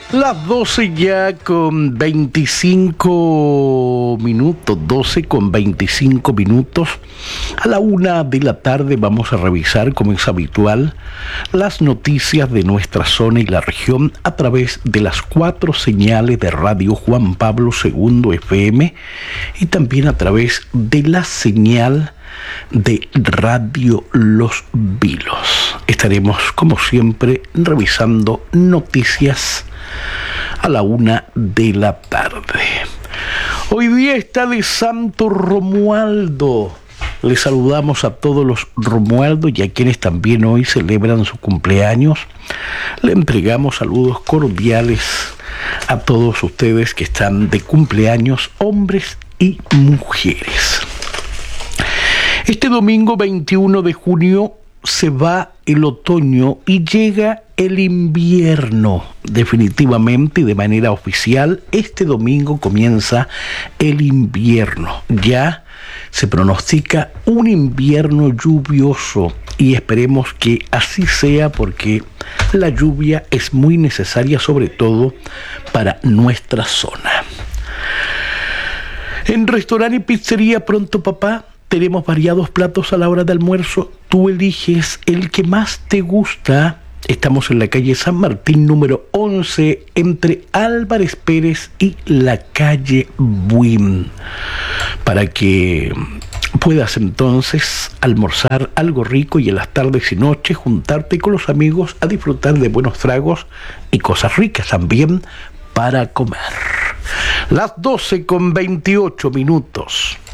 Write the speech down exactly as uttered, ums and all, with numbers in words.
Las doce ya con veinticinco minutos, doce con veinticinco minutos. A la una de la tarde vamos a revisar, como es habitual, las noticias de nuestra zona y la región a través de las cuatro señales de Radio Juan Pablo segundo F M y también a través de la señal de Radio Los Vilos. Estaremos, como siempre, revisando noticias a la una de la tarde. Hoy día está de Santo Romualdo. Les saludamos a todos los Romualdos y a quienes también hoy celebran su cumpleaños. Le entregamos saludos cordiales a todos ustedes que están de cumpleaños, hombres y mujeres. Este domingo veintiuno de junio se va el otoño y llega el invierno. Definitivamente y de manera oficial, este domingo comienza el invierno. Ya se pronostica un invierno lluvioso y esperemos que así sea, porque la lluvia es muy necesaria, sobre todo para nuestra zona. En restaurante y pizzería Pronto Papá tenemos variados platos a la hora de almuerzo. Tú eliges el que más te gusta. Estamos en la calle San Martín número once, entre Álvarez Pérez y la calle Buin, para que puedas entonces almorzar algo rico y en las tardes y noches juntarte con los amigos a disfrutar de buenos tragos y cosas ricas también para comer. Las doce con veintiocho minutos.